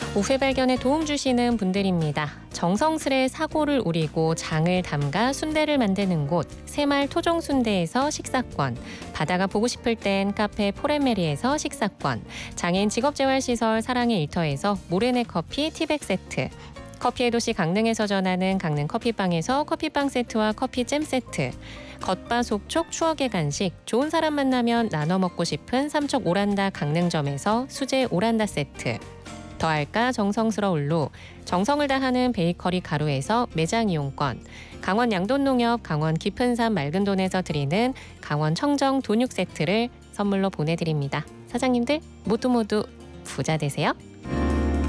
우회 발견에 도움 주시는 분들입니다. 정성스레 사고를 우리고 장을 담가 순대를 만드는 곳 새말 토종순대에서 식사권, 바다가 보고 싶을 땐 카페 포레메리에서 식사권, 장애인 직업재활시설 사랑의 일터에서 모래내 커피 티백 세트, 커피의 도시 강릉에서 전하는 강릉 커피빵에서 커피빵 세트와 커피잼 세트, 겉바속촉 추억의 간식 좋은 사람 만나면 나눠 먹고 싶은 삼척 오란다 강릉점에서 수제 오란다 세트, 더할까 정성스러울로 정성을 다하는 베이커리 가루에서 매장 이용권, 강원 양돈농협 강원 깊은산 맑은돈에서 드리는 강원 청정 돈육 세트를 선물로 보내드립니다. 사장님들 모두 부자 되세요.